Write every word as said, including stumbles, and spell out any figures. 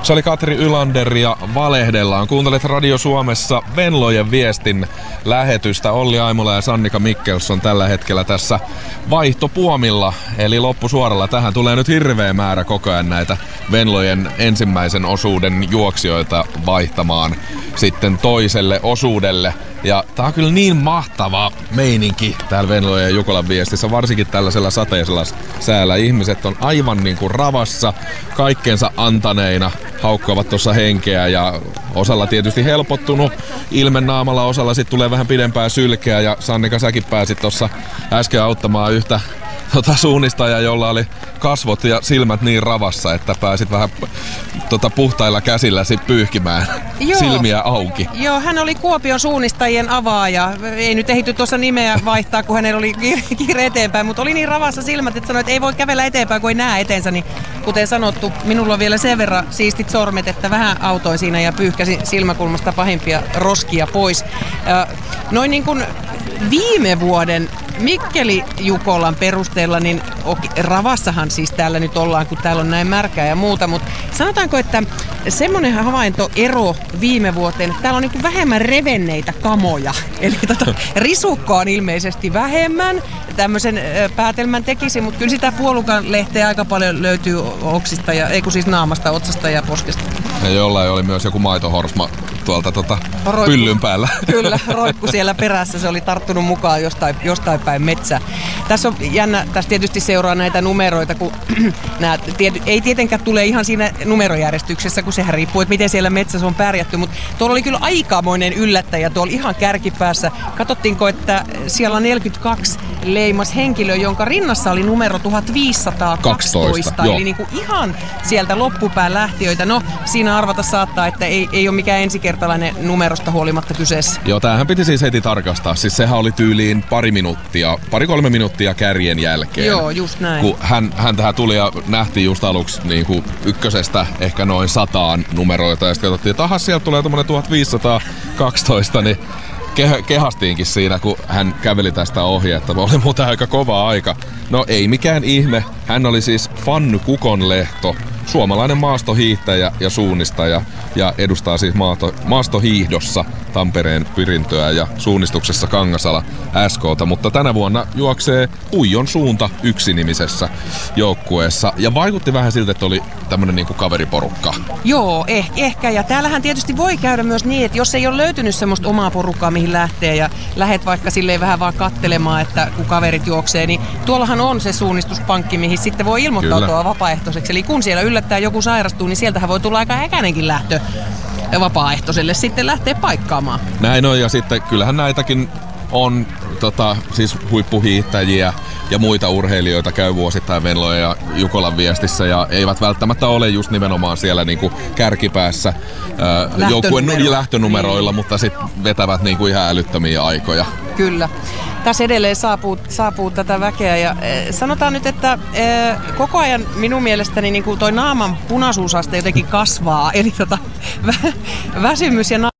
Se oli Katri Ylander ja Valehdellaan. Kuuntelet Radio Suomessa Venlojen viestin lähetystä. Olli Aimola ja Sannika Mikkelsson tällä hetkellä tässä vaihtopuomilla, eli loppusuoralla. Tähän tulee nyt hirveä määrä koko ajan näitä Venlojen ensimmäisen osuuden juoksijoita vaihtamaan sitten toiselle osuudelle. Ja tää on kyllä niin mahtava meininki täällä Venlojen ja Jukolan viestissä, varsinkin tällaisella sateisella säällä. Ihmiset on aivan niinku ravassa, kaikkeensa antaneina, haukkuvat tuossa henkeä ja osalla tietysti helpottunut ilmennaamalla, osalla sitten tulee vähän pidempää sylkeä. Ja Sannika, säkin pääsit tuossa äsken auttamaan yhtä tota suunnistajaa, jolla oli kasvot ja silmät niin ravassa, että pääsit vähän tota, puhtailla käsilläsi pyyhkimään Joo. silmiä auki. Joo, hän oli Kuopion suunnistajien avaaja. Ei nyt ehity tuossa nimeä vaihtaa, kun hänellä oli kiire eteenpäin, mutta oli niin ravassa silmät, että sanoi, että ei voi kävellä eteenpäin, kun ei näe eteensä. Niin, kuten sanottu, minulla on vielä sen verran siistit sormet, että vähän autoin siinä ja pyyhkäsin silmäkulmasta pahimpia roskia pois. Noin niin kuin viime vuoden Mikkeli Jukolan perusteella, niin ravassahan siis täällä nyt ollaan, kun täällä on näin märkää ja muuta, mutta sanotaanko, että semmoinen havaintoero viime vuoteen, että täällä on niin vähemmän revenneitä kamoja, eli tota, risukkoa on ilmeisesti vähemmän, tämmöisen päätelmän tekisi, mutta kyllä sitä puolukan lehteä aika paljon löytyy oksista, ja, ei kun siis naamasta, otsasta ja poskesta. Ja jollain oli myös joku maitohorsma tuolta tota, pyllyn päällä. Kyllä, roikku siellä perässä, se oli tarttunut mukaan jostain, jostain päin metsää. Tässä on jännä, tässä tietysti seuraa näitä numeroita, kun nämä tiety, ei tietenkään tule ihan siinä numerojärjestyksessä, kun sehän riippuu, että miten siellä metsässä on pärjätty, mutta tuolla oli kyllä aikamoinen yllättäjä tuolla ihan kärkipäässä. Katsottiinko, että siellä neljäkymmentäkaksi leimas henkilö, jonka rinnassa oli numero tuhatviisisataakaksitoista, eli niin kuin ihan sieltä loppupään lähtiöitä. No, siinä arvata saattaa, että ei, ei ole mikään ensikertalainen numerosta huolimatta kyseessä. Joo, tämähän piti siis heti tarkastaa. Siis sehän oli tyyliin pari minuuttia, pari-kolme minuuttia kärjen jälkeen. Joo, just näin. Kun hän, hän tähän tuli ja nähtiin just aluksi niin kuin ykkösestä ehkä noin sataan numeroita. Ja sitten katsottiin, että aha, sieltä tulee tuommoinen tuhatviisisataakaksitoista, niin ke- kehastiinkin siinä, kun hän käveli tästä ohi, että oli muuten aika kova aika. No ei mikään ihme. Hän oli siis Fanny Kukonlehto, suomalainen maastohiihtäjä ja suunnistaja, ja edustaa siis maasto, maastohiihdossa Tampereen Pyrintöä ja suunnistuksessa Kangasala S K:ta, mutta tänä vuonna juoksee Puijon suunta yksinimisessä joukkueessa, ja vaikutti vähän siltä, että oli tämmönen niinku kaveriporukka. Joo, eh, ehkä, ja täällähän tietysti voi käydä myös niin, että jos ei ole löytynyt semmoista omaa porukkaa, mihin lähtee, ja lähet vaikka silleen vähän vaan kattelemaan, että kun kaverit juoksee, niin tuollahan on se suunnistuspankki, mihin sitten voi ilmoittautua Kyllä. vapaaehtoiseksi, eli kun siellä yllättää joku sairastuu, niin sieltähän voi tulla aika äkäinenkin lähtö vapaaehtoiselle sitten lähtee paikkaamaan. Näin on, ja sitten kyllähän näitäkin on tota, siis huippuhiihtäjiä ja muita urheilijoita käy vuosittain Venlojen ja Jukolan viestissä, ja eivät välttämättä ole just nimenomaan siellä niinku kärkipäässä ää, joukkueen lähtönumeroilla, niin. Mutta sitten vetävät niinku ihan älyttömiä aikoja. Kyllä. Tässä edelleen saapuu, saapuu tätä väkeä, ja e, sanotaan nyt, että e, koko ajan minun mielestäni niin kuin toi naaman punaisuusaste jotenkin kasvaa, eli tota, vä, väsymys ja na-